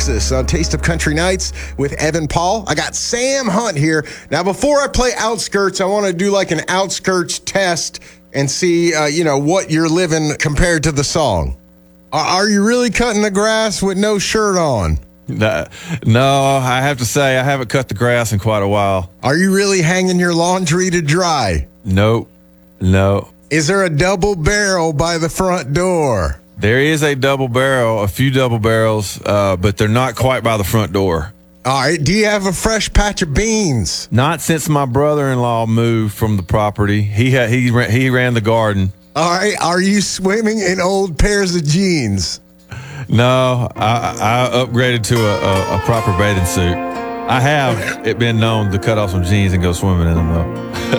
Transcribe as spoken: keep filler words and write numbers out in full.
On Taste of Country Nights with Evan Paul. I got Sam Hunt here. Now, before I play Outskirts, I want to do like an Outskirts test and see, uh, you know, what you're living compared to the song. Are, are you really cutting the grass with no shirt on? No, I have to say I haven't cut the grass in quite a while. Are you really hanging your laundry to dry? Nope. No. Is there a double barrel by the front door? There is a double barrel, a few double barrels, uh, but they're not quite by the front door. All right. Do you have a fresh patch of beans? Not since my brother-in-law moved from the property. He had, he ran, he ran the garden. All right. Are you swimming in old pairs of jeans? No, I, I upgraded to a, a, a proper bathing suit. I have it been known to cut off some jeans and go swimming in them, though.